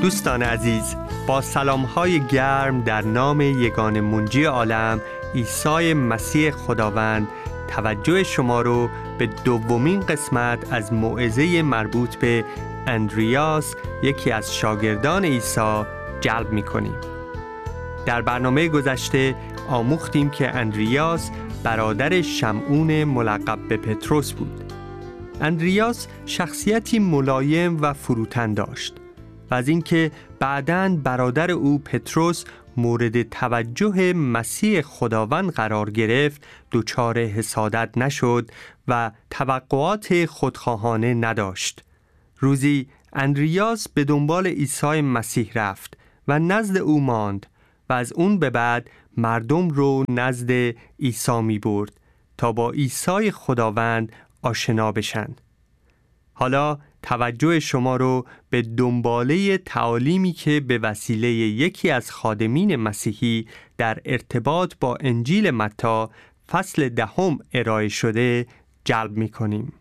دوستان عزیز، با سلام‌های گرم در نام یگان منجی عالم عیسی مسیح خداوند توجه شما رو به دومین قسمت از موعظه مربوط به اندریاس، یکی از شاگردان عیسی، جلب می‌کنیم. در برنامه گذشته آموختیم که اندریاس برادر شمعون ملقب به پتروس بود. اندریاس شخصیتی ملایم و فروتن داشت و از اینکه بعداً برادر او پتروس مورد توجه مسیح خداوند قرار گرفت دچار حسادت نشد و توقعات خودخواهانه نداشت. روزی اندریاس به دنبال عیسی مسیح رفت و نزد او ماند و از اون به بعد مردم رو نزد عیسی می برد تا با عیسی خداوند آشنا بشن. حالا توجه شما رو به دنباله تعالیمی که به وسیله یکی از خادمین مسیحی در ارتباط با انجیل متی فصل 10 ارائه شده جلب می کنیم.